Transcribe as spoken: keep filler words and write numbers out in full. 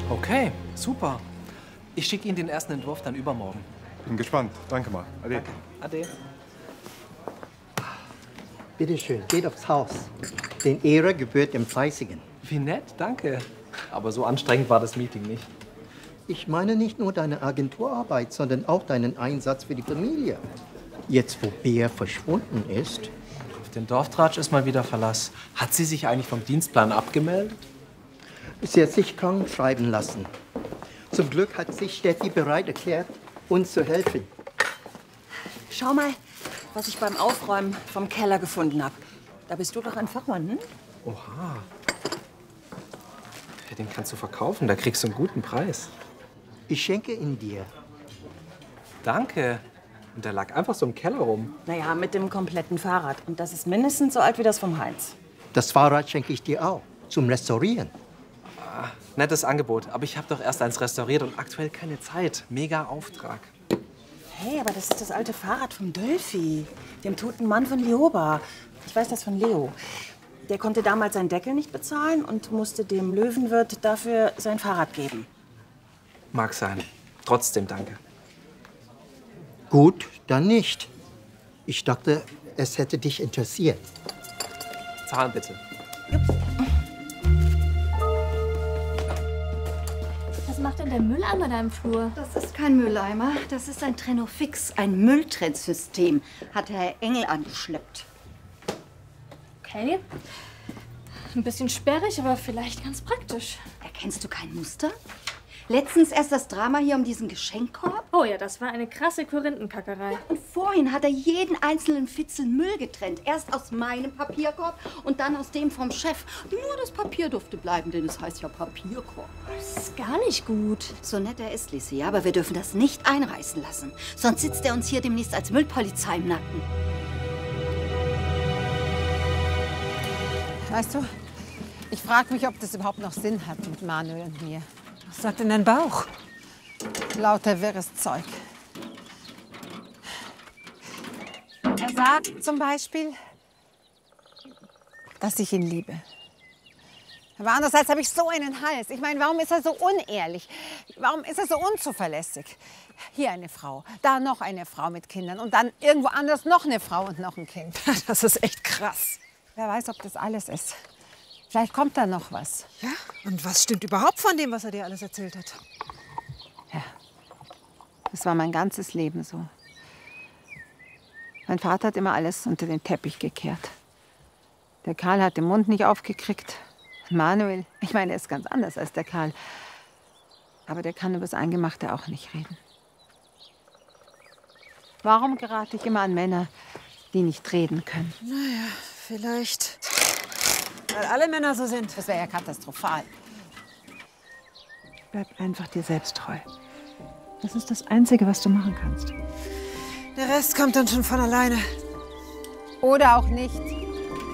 Okay, super. Ich schicke Ihnen den ersten Entwurf dann übermorgen. Bin gespannt. Danke mal. Ade. Danke. Ade. Bitte schön, geht aufs Haus. Den Ehre gebührt dem Fleißigen. Wie nett, danke. Aber so anstrengend war das Meeting nicht. Ich meine nicht nur deine Agenturarbeit, sondern auch deinen Einsatz für die Familie. Jetzt, wo Bär verschwunden ist. Auf den Dorftratsch ist mal wieder Verlass. Hat sie sich eigentlich vom Dienstplan abgemeldet? Sie hat sich krank schreiben lassen. Zum Glück hat sich Steffi bereit erklärt, uns zu helfen. Schau mal, was ich beim Aufräumen vom Keller gefunden habe. Da bist du doch ein Fachmann, hm? Oha. Den kannst du verkaufen, da kriegst du einen guten Preis. Ich schenke ihn dir. Danke. Und der lag einfach so im Keller rum. Naja, mit dem kompletten Fahrrad. Und das ist mindestens so alt wie das vom Heinz. Das Fahrrad schenke ich dir auch, zum Restaurieren. Ah, nettes Angebot, aber ich habe doch erst eins restauriert und aktuell keine Zeit. Mega Auftrag. Hey, aber das ist das alte Fahrrad vom Dölfi, dem toten Mann von Lioba. Ich weiß das von Leo. Der konnte damals seinen Deckel nicht bezahlen und musste dem Löwenwirt dafür sein Fahrrad geben. Mag sein. Trotzdem danke. Gut, dann nicht. Ich dachte, es hätte dich interessiert. Zahlen bitte. Was macht denn der Mülleimer da im Flur? Das ist kein Mülleimer, das ist ein Trennofix, ein Mülltrennsystem, hat Herr Engel angeschleppt. Okay. Ein bisschen sperrig, aber vielleicht ganz praktisch. Erkennst du kein Muster? Letztens erst das Drama hier um diesen Geschenkkorb. Oh ja, das war eine krasse Korinthenkackerei. Und vorhin hat er jeden einzelnen Fitzel Müll getrennt. Erst aus meinem Papierkorb und dann aus dem vom Chef. Nur das Papier durfte bleiben, denn es heißt ja Papierkorb. Das ist gar nicht gut. So nett er ist, Lissy, aber wir dürfen das nicht einreißen lassen. Sonst sitzt er uns hier demnächst als Müllpolizei im Nacken. Weißt du, ich frage mich, ob das überhaupt noch Sinn hat mit Manuel und mir. Was sagt denn dein Bauch? Lauter wirres Zeug. Er sagt zum Beispiel, dass ich ihn liebe. Aber andererseits habe ich so einen Hals. Ich meine, warum ist er so unehrlich? Warum ist er so unzuverlässig? Hier eine Frau, da noch eine Frau mit Kindern und dann irgendwo anders noch eine Frau und noch ein Kind. Das ist echt krass. Wer weiß, ob das alles ist. Vielleicht kommt da noch was. Ja? Und was stimmt überhaupt von dem, was er dir alles erzählt hat? Ja, das war mein ganzes Leben so. Mein Vater hat immer alles unter den Teppich gekehrt. Der Karl hat den Mund nicht aufgekriegt. Manuel, ich meine, er ist ganz anders als der Karl. Aber der kann über das Eingemachte auch nicht reden. Warum gerate ich immer an Männer, die nicht reden können? Naja, vielleicht, weil alle Männer so sind. Das wäre ja katastrophal. Bleib einfach dir selbst treu. Das ist das Einzige, was du machen kannst. Der Rest kommt dann schon von alleine. Oder auch nicht.